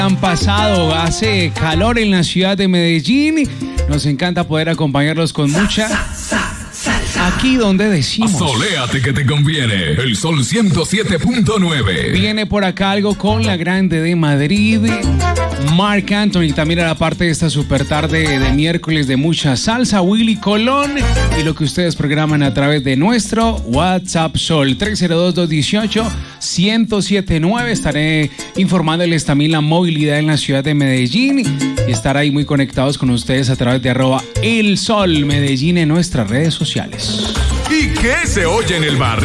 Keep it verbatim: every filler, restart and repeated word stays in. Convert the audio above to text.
Han pasado, hace calor en la ciudad de Medellín. Nos encanta poder acompañarlos con mucha... Aquí donde decimos... Soléate que te conviene. El Sol ciento siete punto nueve. Viene por acá algo con la Grande de Madrid. Marc Anthony también a la parte de esta super tarde de miércoles de mucha salsa. Willy Colón y lo que ustedes programan a través de nuestro WhatsApp Sol tres cero dos, dos uno ocho, uno cero siete nueve. Estaré informándoles también la movilidad en la ciudad de Medellín y estar ahí muy conectados con ustedes a través de arroba El Sol Medellín en nuestras redes sociales. ¿Y qué se oye en el bar?